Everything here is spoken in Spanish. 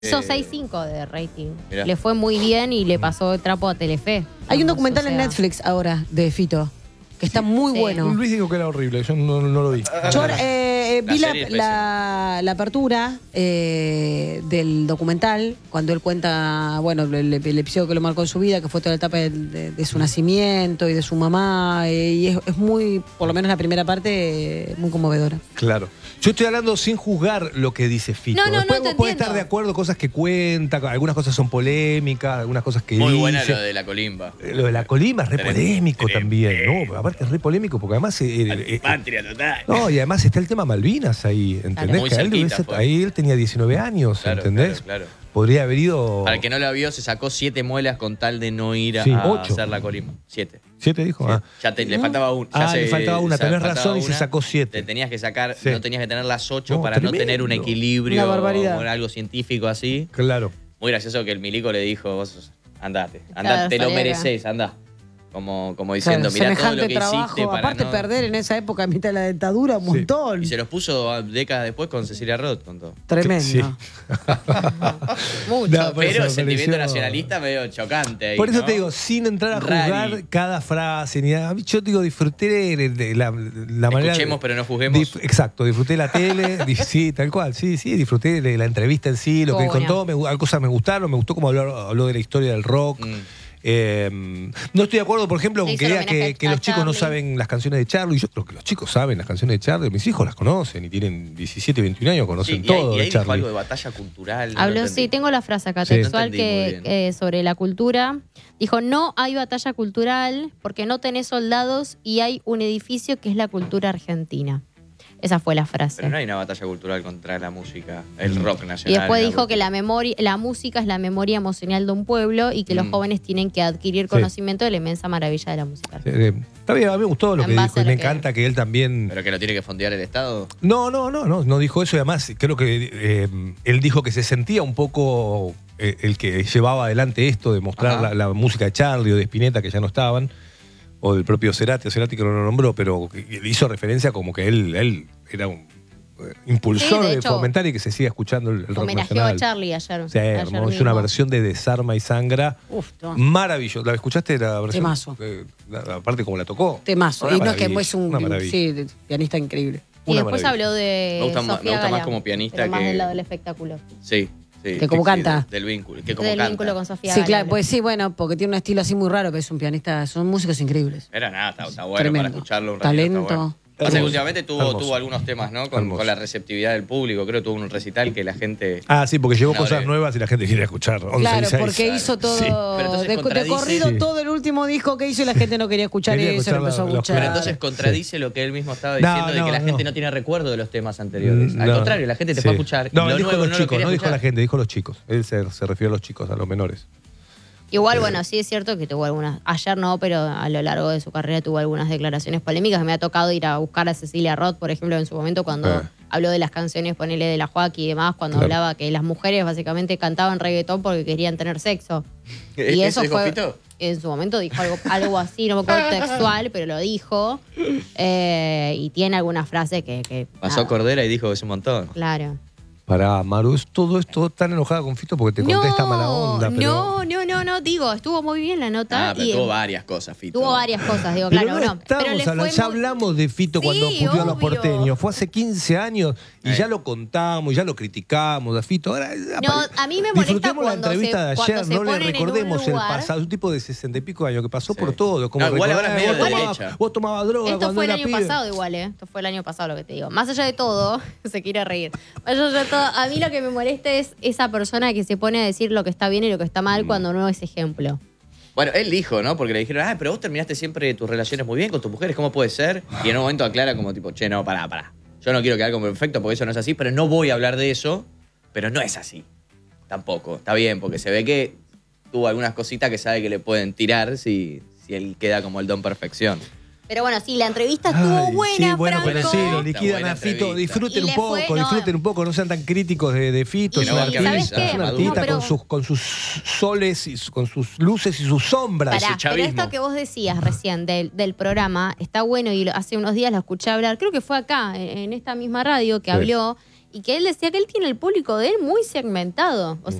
Hizo 6.5 de rating. Mirá. Le fue muy bien y le pasó el trapo a Telefe. Hay un documental O sea, en Netflix ahora de Fito, que está muy Sí. bueno. Luis dijo que era horrible, yo no lo vi. Yo vi serie es la apertura del documental, cuando él cuenta, bueno, el episodio que lo marcó en su vida, que fue toda la etapa de su nacimiento y de su mamá, y es muy, por lo menos la primera parte, muy conmovedora. Claro. Yo estoy hablando sin juzgar lo que dice Fito. No, Después te vos podés entiendo. estar de acuerdo, cosas que cuenta, algunas cosas son polémicas, algunas cosas que Muy dice. buena lo de la colimba. Lo de la colima es re polémico Tremendo. también, ¿no? Aparte es re polémico porque además... Patria total. no, y además está el tema Malvinas ahí, ¿entendés? Muy Que a él, cerquita hubiese- fue. ahí él tenía 19 años, Claro, ¿entendés? claro. Podría haber ido... Para el que no la vio, se sacó 7 muelas con tal de no ir a, Sí, a 8. hacer la colimba. 7. ¿7 dijo? Ah. Ya le faltaba una. Ah, le faltaba una, tenés faltaba razón, y se una. sacó 7. Te tenías que sacar, Sí. no tenías que tener las 8 No, para no tener un tremendo. equilibrio. Una barbaridad. O algo científico así. Claro. Muy gracioso que el milico le dijo, vos andate, Claro, te lo salí acá. merecés, andá. Como diciendo, Claro, mirá todo lo semejante que trabajo, hiciste para aparte no... perder en esa época a mitad de la dictadura, un montón. Y se los puso décadas después con Cecilia Roth, con todo. Tremendo. Sí. Mucho. No, por eso Pero me el sentimiento pareció- nacionalista medio chocante ahí, Por eso ¿no? te digo, sin entrar a juzgar Rari. cada frase, ni nada. Yo digo, disfruté de la manera... Escuchemos, pero no juzguemos. Exacto, disfruté la tele, sí, tal cual, sí, disfruté de la entrevista en sí, lo que él Estuvo contó, cosas me gustaron, me gustó cómo habló de la historia del rock. No estoy de acuerdo, por ejemplo, Le con hizo que el diga homenaje que a los chicos no Charlie. saben las canciones de Charlie. Yo creo que los chicos saben las canciones de Charlie. Mis hijos las conocen y tienen 17, 21 años, conocen Sí, todo y de ahí dijo Charlie. algo de batalla cultural. no Habló, lo sí, entendí. tengo la frase acá Sí. textual No entendí muy bien. sobre la cultura. Dijo, no hay batalla cultural porque no tenés soldados y hay un edificio que es la cultura argentina. Esa fue la frase. Pero no hay una batalla cultural contra la música, el rock nacional. Y después la dijo que cultura. la música es la memoria emocional de un pueblo y que los jóvenes tienen que adquirir conocimiento de la inmensa maravilla de la música. Está bien, a mí me gustó lo En que base dijo a y lo me que- encanta que él también... Pero que lo tiene que fondear el Estado. No dijo eso y además creo que él dijo que se sentía un poco el que llevaba adelante esto de mostrar Ajá. la música de Charlie o de Spinetta que ya no estaban, o del propio Cerati que no lo nombró, pero que hizo referencia como que él era un impulsor Sí, de de hecho, fomentar y que se siga escuchando el rock Homenajeó nacional. a Charlie ayer. O sea, ayer es mismo. una versión de Desarma y Sangra Uf, maravillosa. ¿La escuchaste la versión? Temazo. Aparte como la tocó. Temazo. Una Y no es que maravilla, es un una maravilla. sí, pianista increíble. Y Una después maravilla. habló de Me gusta Sofía más Gala, como pianista pero más que- del lado del espectáculo. Sí. Que como canta. Del vínculo. Que como Del canta. vínculo con Sofía Sí, Gala. claro, pues sí, bueno, porque tiene un estilo así muy raro, pero es un pianista, son músicos increíbles. Era nada, está bueno Tremendo. para escucharlo un ratito. Talento. Está bueno. Pasa que Hermoso. últimamente Hermoso. tuvo algunos temas, ¿no? Hermoso. Con la receptividad del público. Creo que tuvo un recital que la gente... Ah, sí, porque llevó No, cosas de- nuevas y la gente quiere escuchar. 11 y Claro, 6. porque hizo todo Sí. Pero entonces de contradice- corrido Sí. todo el último disco que hizo y la gente no quería escuchar Quería eso, escuchar lo empezó a los escuchar. Pero Claro. entonces contradice lo que él mismo estaba No, diciendo de no, que la no. gente no tiene recuerdo de los temas anteriores. Al No. contrario, la gente te Sí. fue a escuchar. y No, lo él dijo nuevo los no lo chicos, quería no dijo escuchar. la gente, dijo los chicos. Él se refirió a los chicos, a los menores. Igual, bueno, sí es cierto que tuvo algunas, ayer no, pero a lo largo de su carrera tuvo algunas declaraciones polémicas. Me ha tocado ir a buscar a Cecilia Roth, por ejemplo, en su momento cuando habló de las canciones, ponele de la Joaquín y demás, cuando Claro. hablaba que las mujeres básicamente cantaban reggaetón porque querían tener sexo. Y ¿Eso eso dijo fue, Fito? en su momento dijo algo así, no me acuerdo textual, pero lo dijo. Y tiene algunas frases que Pasó nada, Cordera y dijo que es un montón. claro. Para Maru, es todo esto tan enojada con Fito porque te contesta mala onda. Pero... no, digo, estuvo muy bien la nota. Ah, pero y tuvo varias cosas, Fito. tuvo varias cosas, digo, Pero claro, no no. estamos Pero le hablando, fue ya muy- hablamos de Fito Sí, cuando puteó a los obvio. porteños. Fue hace 15 años y ya lo contamos, ya lo criticamos a Fito. Ahora, a mí me molesta disfrutemos cuando la entrevista de cuando ayer, se no le ponen en un recordemos el lugar. pasado. Un tipo de 60 y pico de años que pasó por todo. Como No, igual recordar, ahora es medio vos de tomabas- derecha. Vos tomabas droga Esto cuando fue el era año pibe. pasado igual, ¿eh? Esto fue el año pasado lo que te digo. Más allá de todo, se quiere reír. Más allá de todo, a mí lo que me molesta es esa persona que se pone a decir lo que está bien y lo que está mal cuando no es ejemplo. Bueno, él dijo, ¿no? Porque le dijeron, pero vos terminaste siempre tus relaciones muy bien con tus mujeres, ¿cómo puede ser? Y en un momento aclara como tipo, che, no, pará. Yo no quiero quedar como perfecto porque eso no es así, pero no voy a hablar de eso, pero no es así. Tampoco. Está bien, porque se ve que tuvo algunas cositas que sabe que le pueden tirar si él queda como el don perfección. Pero bueno, sí, la entrevista estuvo Ay, buena, sí, bueno, Franco. pero sí, lo Está liquidan buena a Fito. entrevista. Disfruten Y un le poco, fue- no. disfruten un poco, no sean tan críticos de Fito. Que Es no un banquen artista, ¿sabes es un qué? artista No, pero- con sus soles, y con sus luces y sus sombras. Pará, ese pero chavismo. esto que vos decías recién del programa está bueno y hace unos días lo escuché hablar, creo que fue acá, en esta misma radio que Sí. habló Y que él decía que él tiene el público de él muy segmentado. O sea,